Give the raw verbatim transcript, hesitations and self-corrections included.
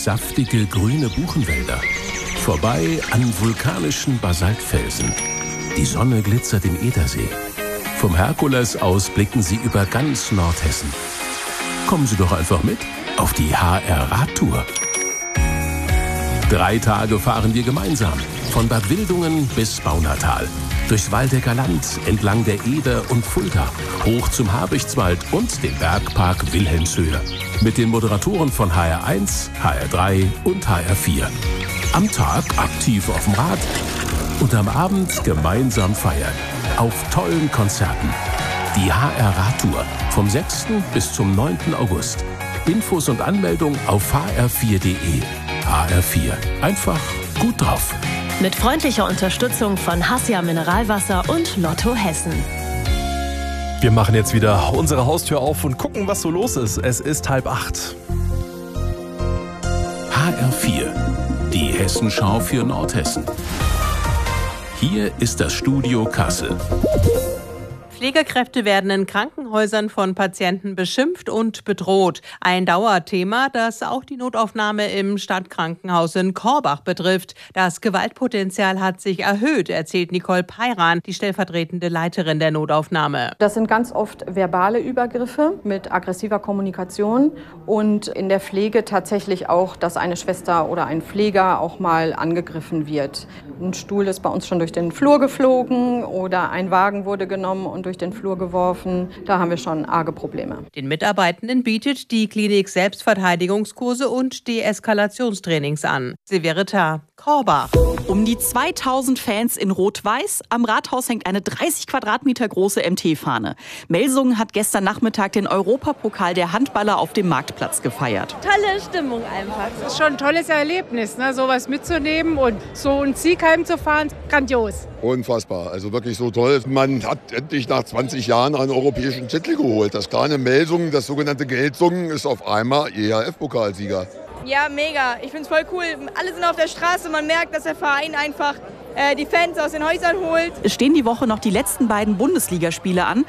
saftige grüne Buchenwälder. Vorbei an vulkanischen Basaltfelsen. Die Sonne glitzert im Edersee. Vom Herkules aus blicken Sie über ganz Nordhessen. Kommen Sie doch einfach mit auf die H R-Radtour. Drei Tage fahren wir gemeinsam. Von Bad Wildungen bis Baunatal. Durchs Waldecker Land, entlang der Eder und Fulda. Hoch zum Habichtswald und dem Bergpark Wilhelmshöhe. Mit den Moderatoren von H R eins, H R drei und H R vier. Am Tag aktiv auf dem Rad und am Abend gemeinsam feiern. Auf tollen Konzerten. Die H R-Radtour vom sechsten bis zum neunten August. Infos und Anmeldung auf h r vier punkt de. H R vier. Einfach gut drauf. Mit freundlicher Unterstützung von Hassia Mineralwasser und Lotto Hessen. Wir machen jetzt wieder unsere Haustür auf und gucken, was so los ist. Es ist halb acht. H R vier. Die Hessenschau für Nordhessen. Hier ist das Studio Kassel. Pflegekräfte werden in Krankenhäusern von Patienten beschimpft und bedroht. Ein Dauerthema, das auch die Notaufnahme im Stadtkrankenhaus in Korbach betrifft. Das Gewaltpotenzial hat sich erhöht, erzählt Nicole Peiran, die stellvertretende Leiterin der Notaufnahme. Das sind ganz oft verbale Übergriffe mit aggressiver Kommunikation und in der Pflege tatsächlich auch, dass eine Schwester oder ein Pfleger auch mal angegriffen wird. Ein Stuhl ist bei uns schon durch den Flur geflogen oder ein Wagen wurde genommen und durch den Flur geworfen. Da haben wir schon arge Probleme. Den Mitarbeitenden bietet die Klinik Selbstverteidigungskurse und Deeskalationstrainings an. Severita, Korbach. Um die zweitausend Fans in Rot-Weiß. Am Rathaus hängt eine dreißig Quadratmeter große M T-Fahne. Melsungen hat gestern Nachmittag den Europapokal der Handballer auf dem Marktplatz gefeiert. Tolle Stimmung einfach. Es ist schon ein tolles Erlebnis, ne? Sowas mitzunehmen und so einen Sieg heimzufahren. Grandios. Unfassbar, also wirklich so toll. Man hat endlich nach zwanzig Jahren einen europäischen Titel geholt. Das kleine Melsungen, das sogenannte Geldsungen, ist auf einmal E H F-Pokalsieger. Ja, mega. Ich finde es voll cool. Alle sind auf der Straße. Man merkt, dass der Verein einfach äh, die Fans aus den Häusern holt. Es stehen die Woche noch die letzten beiden Bundesligaspiele an.